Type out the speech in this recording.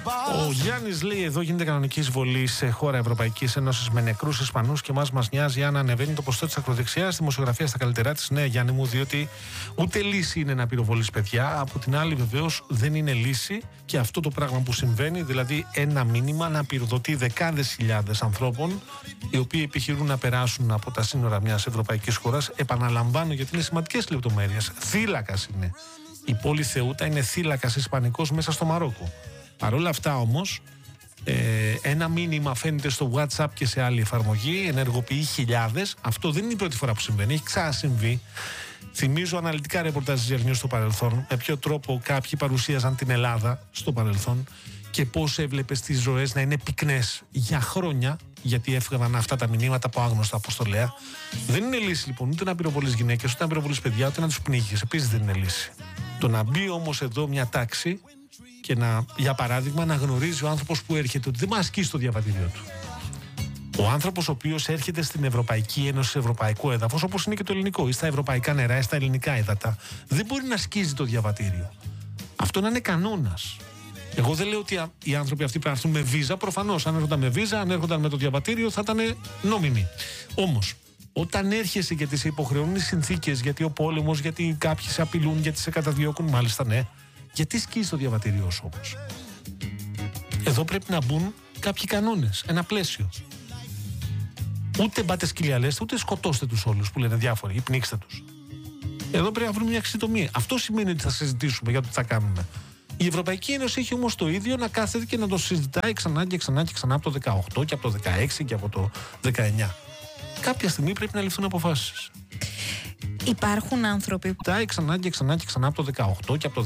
Ο Γιάννης λέει: εδώ γίνεται κανονική εισβολή σε χώρα Ευρωπαϊκής Ένωσης με νεκρούς Ισπανούς και μας νοιάζει αν ανεβαίνει το ποσοστό της ακροδεξιάς δημοσιογραφία στα καλύτερά της. Ναι, Γιάννη μου, διότι ούτε λύση είναι να πυροβολείς παιδιά. Από την άλλη, βεβαίως, δεν είναι λύση και αυτό το πράγμα που συμβαίνει, δηλαδή ένα μήνυμα να πυροδοτεί δεκάδες χιλιάδες ανθρώπων οι οποίοι επιχειρούν να περάσουν από τα σύνορα μιας ευρωπαϊκής χώρας. Επαναλαμβάνω, γιατί είναι σημαντικές λεπτομέρειες. Θύλακας είναι. Η πόλη Θεούτα είναι θύλακας ισπανικός μέσα στο Μαρόκο. Παρ' όλα αυτά όμως, ένα μήνυμα φαίνεται στο WhatsApp και σε άλλη εφαρμογή, ενεργοποιεί χιλιάδες. Αυτό δεν είναι η πρώτη φορά που συμβαίνει, έχει ξανασυμβεί. Θυμίζω αναλυτικά ρεπορτάζ της Γερμανίας στο παρελθόν, με ποιο τρόπο κάποιοι παρουσίαζαν την Ελλάδα στο παρελθόν και πώς έβλεπες τις ροές να είναι πυκνές για χρόνια, γιατί έφυγαν αυτά τα μηνύματα από άγνωστα αποστολέα. Δεν είναι λύση λοιπόν ούτε να πυροβολείς γυναίκες, ούτε να πυροβολείς παιδιά, ούτε να τους πνίγεις. Επίσης δεν είναι λύση. Το να μπει όμως εδώ μια τάξη και να, για παράδειγμα, να γνωρίζει ο άνθρωπος που έρχεται ότι δεν μας ασκεί στο διαβατήριο του. Ο άνθρωπος ο οποίος έρχεται στην Ευρωπαϊκή Ένωση, σε ευρωπαϊκό έδαφος, όπως είναι και το ελληνικό, ή στα ευρωπαϊκά νερά, ή στα ελληνικά έδατα, δεν μπορεί να σκίζει το διαβατήριο. Αυτό να είναι κανόνας. Εγώ δεν λέω ότι οι άνθρωποι αυτοί πρέπει να έρθουν με βίζα. Προφανώς, αν έρχονταν με βίζα, αν έρχονταν με το διαβατήριο, θα ήταν νόμιμοι. Όμως, όταν έρχεσαι και τις υποχρεώνουν οι συνθήκες, γιατί ο πόλεμος, γιατί κάποιοι σε απειλούν, γιατί σε καταδιώκουν, μάλιστα ναι. Γιατί σκίζει το διαβατήριό σου όμως? Εδώ πρέπει να μπουν κάποιοι κανόνες, ένα πλαίσιο. Ούτε μπάτε σκυλιαλέστε, ούτε σκοτώστε τους όλους που λένε διάφοροι ή πνίξτε τους. Εδώ πρέπει να βρούμε μια εξιτομία. Αυτό σημαίνει ότι θα συζητήσουμε για το τι θα κάνουμε. Η Ευρωπαϊκή Ένωση έχει όμως το ίδιο να κάθεται και να το συζητάει ξανά και ξανά και ξανά από το 18 και από το 16 και από το 19. Κάποια στιγμή πρέπει να ληφθούν αποφάσεις. Υπάρχουν άνθρωποι που ξανά και ξανά και ξανά από το 18 και από το